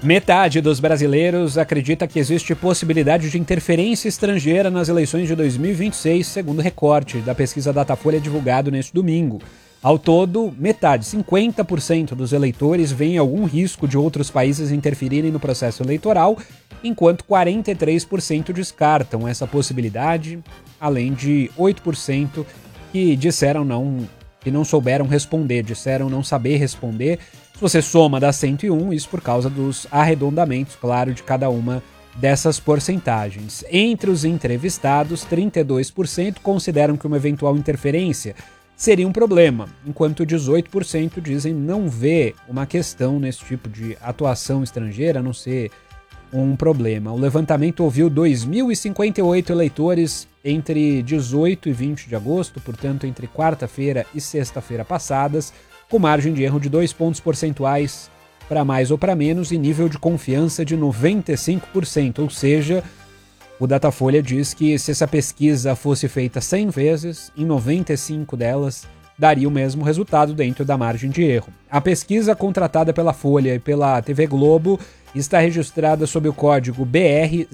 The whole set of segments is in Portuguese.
Metade dos brasileiros acredita que existe possibilidade de interferência estrangeira nas eleições de 2026, segundo o recorte da pesquisa Datafolha divulgado neste domingo. Ao todo, metade, 50% dos eleitores veem algum risco de outros países interferirem no processo eleitoral, enquanto 43% descartam essa possibilidade, além de 8% que não souberam responder, disseram não saber responder. Se você soma das 101, isso por causa dos arredondamentos, claro, de cada uma dessas porcentagens. Entre os entrevistados, 32% consideram que uma eventual interferência seria um problema, enquanto 18% dizem não ver uma questão nesse tipo de atuação estrangeira, a não ser um problema. O levantamento ouviu 2.058 eleitores entre 18 e 20 de agosto, portanto entre quarta-feira e sexta-feira passadas, com margem de erro de 2 pontos percentuais para mais ou para menos e nível de confiança de 95%, ou seja, o Datafolha diz que se essa pesquisa fosse feita 100 vezes, em 95 delas daria o mesmo resultado dentro da margem de erro. A pesquisa contratada pela Folha e pela TV Globo está registrada sob o código BR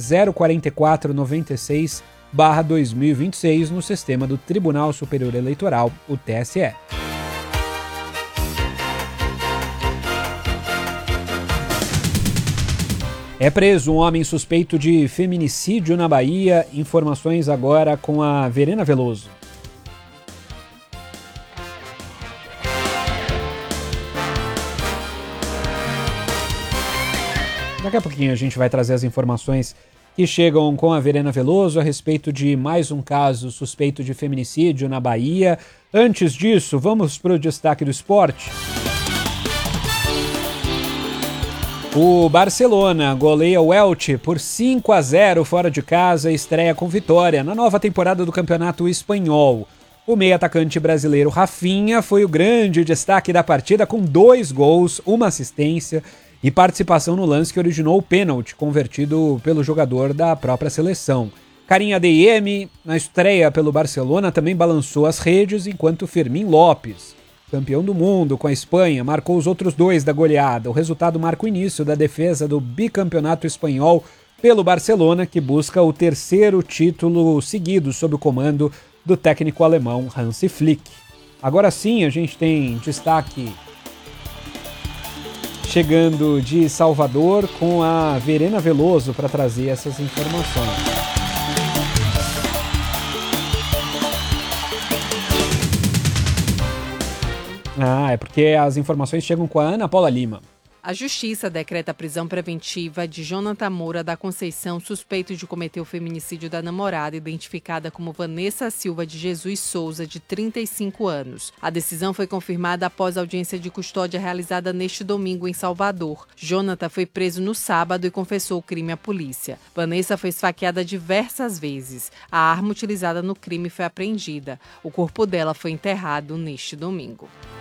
04496/2026 no sistema do Tribunal Superior Eleitoral, o TSE. É preso um homem suspeito de feminicídio na Bahia. Informações agora com a Verena Veloso. Daqui a pouquinho a gente vai trazer as informações que chegam com a Verena Veloso a respeito de mais um caso suspeito de feminicídio na Bahia. Antes disso, vamos para o destaque do esporte. O Barcelona goleia o Elche por 5-0 fora de casa e estreia com vitória na nova temporada do Campeonato Espanhol. O meio-atacante brasileiro Rafinha foi o grande destaque da partida com 2 gols, 1 assistência e participação no lance que originou o pênalti convertido pelo jogador da própria seleção. Karim Adeyemi, na estreia pelo Barcelona, também balançou as redes, enquanto Fermín Lopes, campeão do mundo com a Espanha, marcou os outros 2 da goleada. O resultado marca o início da defesa do bicampeonato espanhol pelo Barcelona, que busca o 3º título seguido sob o comando do técnico alemão Hansi Flick. Agora sim, a gente tem destaque chegando de Salvador com a Verena Veloso para trazer essas informações. É porque as informações chegam com a Ana Paula Lima. A Justiça decreta a prisão preventiva de Jonathan Moura da Conceição, suspeito de cometer o feminicídio da namorada, identificada como Vanessa Silva de Jesus Souza, de 35 anos. A decisão foi confirmada após a audiência de custódia realizada neste domingo em Salvador. Jonathan foi preso no sábado e confessou o crime à polícia. Vanessa foi esfaqueada diversas vezes. A arma utilizada no crime foi apreendida. O corpo dela foi enterrado neste domingo.